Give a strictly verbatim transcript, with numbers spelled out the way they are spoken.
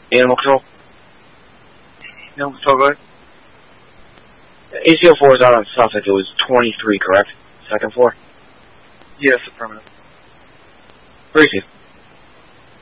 Animal control. Animal control, go ahead. A C O four is out on Suffolk. It was twenty-three, correct? Second floor? Yes, affirmative. Greasy.